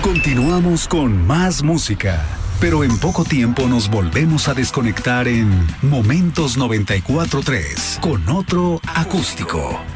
Continuamos con más música, pero en poco tiempo nos volvemos a desconectar en Momentos 94.3 con otro acústico.